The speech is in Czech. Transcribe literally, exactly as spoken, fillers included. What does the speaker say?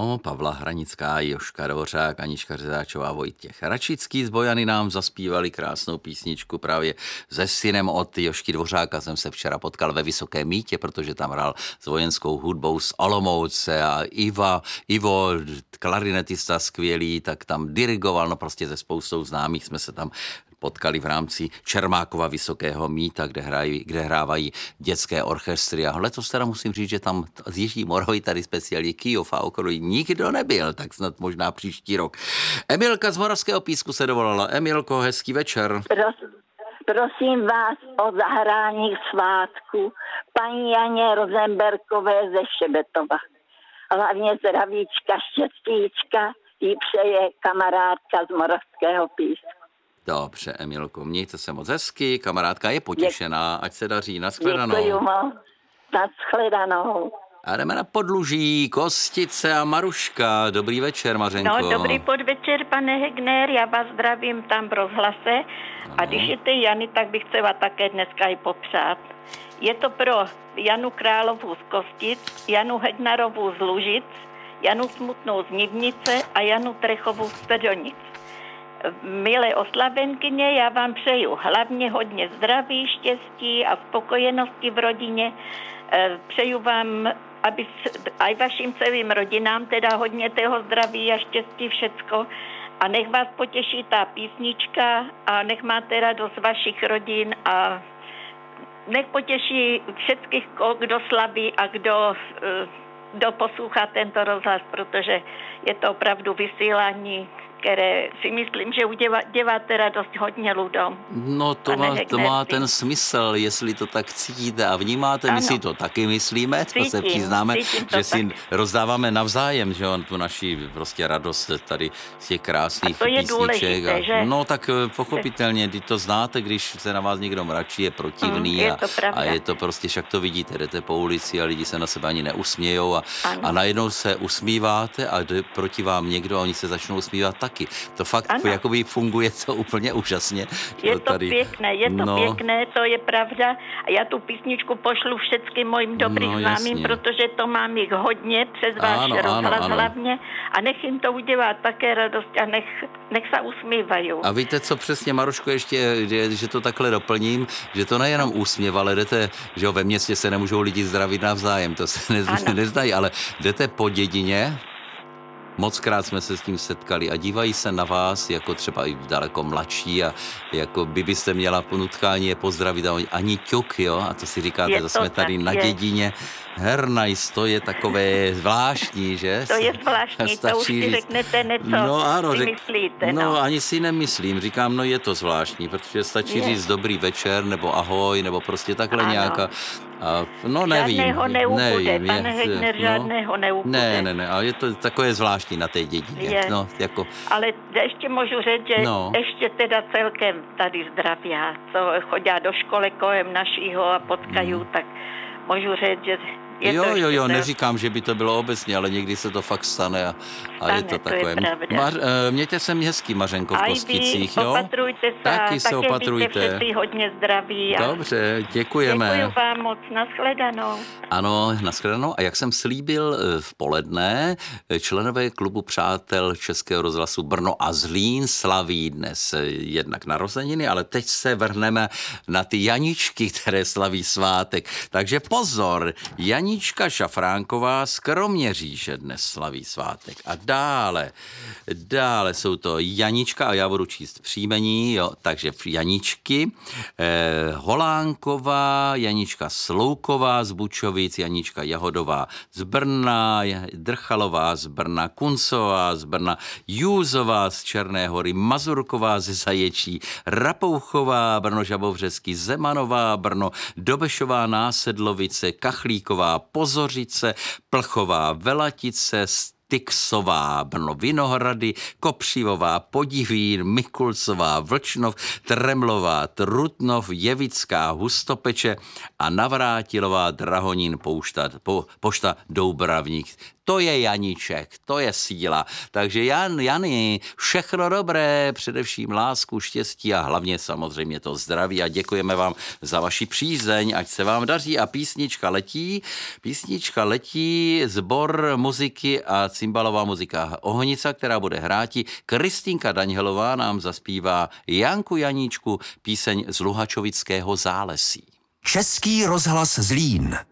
Ano, Pavla Hranická, Jožka Dvořák, Anička Řezáčová, Vojtěch Račický z Bojany nám zaspívali krásnou písničku právě se synem od Jožky Dvořáka. Jsem se včera potkal ve Vysokém Mýtě, protože tam hrál s vojenskou hudbou z Olomouce a Iva, Ivo, klarinetista skvělý, tak tam dirigoval, no prostě ze spoustou známých jsme se tam potkali v rámci Čermákova Vysokého Mýta, kde, hrají, kde hrávají dětské orchestry. A letos teda musím říct, že tam z Jižní Moravy tady speciálně Kyjov a okolí nikdo nebyl, tak snad možná příští rok. Emilka z Moravského Písku se dovolala. Emilko, hezký večer. Pros, prosím vás o zahrání svátku paní Janě Rozenberkové ze Šebetova. Hlavně zdravíčka, štěstíčka jí přeje kamarádka z Moravského Písku. Dobře, Emilko, mějte se moc hezky, kamarádka je potěšená, ať se daří, nashledanou. Děkuju moc, nashledanou. A jdeme na Podluží, Kostice a Maruška. Dobrý večer, Mařenko. No, dobrý podvečer, pane Hegner, já vás zdravím tam v rozhlase. Ano. A když je ty Jany, tak bych chtěla také dneska i popřát. Je to pro Janu Královou z Kostic, Janu Hegnerovou z Lužic, Janu Smutnou z Nivnice a Janu Trechovou z Středonic. Milé oslavenkyně, já vám přeju hlavně hodně zdraví, štěstí a spokojenosti v rodině. Přeju vám, aby aj vašim celým rodinám teda hodně toho zdraví a štěstí všecko. A nech vás potěší ta písnička a nech máte radost vašich rodin a nech potěší všetkých, kdo slaví a kdo, kdo poslouchá tento rozhlas, protože je to opravdu vysílání, které si myslím, že uděláte radost hodně lidem. No to má, to má ten smysl, jestli to tak cítíte a vnímáte, ano. My si to taky myslíme, to cítím, se přiznáme, to že si tak. rozdáváme navzájem, že on tu naši prostě radost tady z těch krásných to je písniček. A, že? No tak pochopitelně, když to znáte, když se na vás někdo mračí, je protivný mm, je a, a je to prostě, však to vidíte, jdete po ulici a lidi se na sebe ani neusmějou a, a najednou se usmíváte a jde proti vám někdo a oni se začnou usmívat taky. To fakt ano. Jakoby funguje to úplně úžasně. Je to tady. Pěkné, je to no. pěkné, to je pravda. A já tu písničku pošlu všetkým mojim dobrým no, známým, protože to mám jich hodně přes váš rozhlas hlavně. A nech jim to udělá také radost a nech, nech se usmívají. A víte, co přesně, Maruško, ještě, že, že to takhle doplním, že to nejenom úsměv, ale jdete, že jo, ve městě se nemůžou lidi zdravit navzájem, to se nez, nezdají, ale jdete po dědině. Mockrát jsme se s tím setkali a dívají se na vás jako třeba i daleko mladší a jako by byste měla po nutkání je pozdravit a oni ani ťuk, jo, a to si říkáte, že jsme tady na dědině. Hernajs, to je takové zvláštní, že? To je zvláštní, to už si řeknete něco, no, ano, si řek... myslíte. No. no, ani si nemyslím, říkám, no je to zvláštní, protože stačí je. říct dobrý večer, nebo ahoj, nebo prostě takhle ano. nějaká, a, no nevím. Žádného neubude, nevím, pane Hegner, no, žádného neubude. Ne, ne, ne, ale je to takové zvláštní na té dědině. Je. No, jako... Ale ještě můžu říct, že no. ještě teda celkem tady zdraví, co chodí do školy kolem našího a potkají, mm. tak můžu říct, že je jo, to jo, jo, to... neříkám, že by to bylo obecně, ale někdy se to fakt stane a, a stane, je to to takové. Je Mař, mějte se hezky, Mařenko, v Kosticích, jo? Opatrujte se, taky se opatrujte. Všetci hodně zdraví. A... Dobře, děkujeme. Děkuju vám moc, nashledanou. Ano, nashledanou. A jak jsem slíbil v poledne, členové klubu Přátel Českého rozhlasu Brno a Zlín slaví dnes jednak narozeniny, ale teď se vrhneme na ty Janičky, které slaví svátek. Takže pozor, Jani Janička Šafránková z Kroměříže dnes slaví svátek. A dále, dále jsou to Janička, a já budu číst příjmení, jo, takže Janičky, eh, Holánková, Janička Slouková z Bučovic, Janička Jahodová z Brna, Drchalová z Brna, Kuncová z Brna, Júzová z Černé Hory, Mazurková ze Zaječí, Rapouchová, Brno Žabovřeský, Zemanová, Brno, Dobešová Násedlovice, Kachlíková, Pozořice, Plchová, Velatice, Tyksová, Brno Vinohrady, Kopřivová, Podivín, Mikulcová, Vlčnov, Tremlová, Trutnov, Jevická, Hustopeče a Navrátilová, Drahonín, Poušta, po, Pošta Doubravník. to je Janíček, to je síla. Takže Jan, Jany, všechno dobré, především lásku, štěstí a hlavně samozřejmě to zdraví a děkujeme vám za vaši přízeň, ať se vám daří a písnička letí. Písnička letí, sbor muziky a cymbalová muzika Ohonica, která bude hráti. Kristýnka Daňhelová nám zaspívá Janku Janíčku, píseň z Luhačovického Zálesí. Český rozhlas Zlín.